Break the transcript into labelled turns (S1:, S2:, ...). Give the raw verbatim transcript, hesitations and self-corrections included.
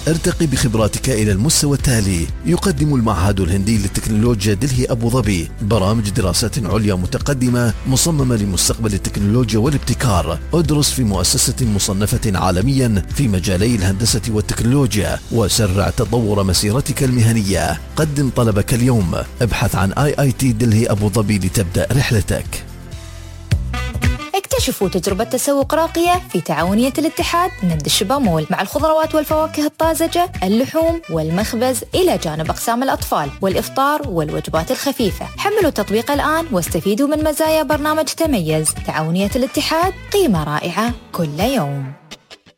S1: ارتقي بخبراتك إلى المستوى التالي. يقدم المعهد الهندي للتكنولوجيا دلهي أبو ظبي برامج دراسات عليا متقدمة مصممة لمستقبل التكنولوجيا والابتكار. ادرس في مؤسسة مصنفة عالميا في مجالي الهندسة والتكنولوجيا وسرع تطور مسيرتك المهنية. قدم طلبك اليوم. ابحث عن آي آي تي دلهي أبو ظبي لتبدأ رحلتك.
S2: اكتشفوا تجربة تسوق راقية في تعاونية الاتحاد ند الشبامول مع الخضروات والفواكه الطازجة، اللحوم والمخبز، إلى جانب أقسام الأطفال والإفطار والوجبات الخفيفة. حملوا التطبيق الآن واستفيدوا من مزايا برنامج تميز. تعاونية الاتحاد، قيمة رائعة كل يوم.